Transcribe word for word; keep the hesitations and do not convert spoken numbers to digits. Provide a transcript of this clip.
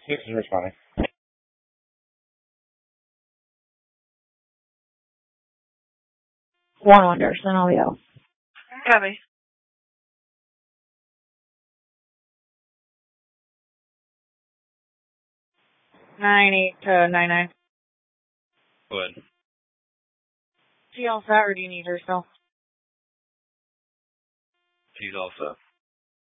Yes, he's responding. One Anderson, oh yeah. Copy. Nine eight to nine nine. Go ahead. She all set, or do you need her still? She's all set.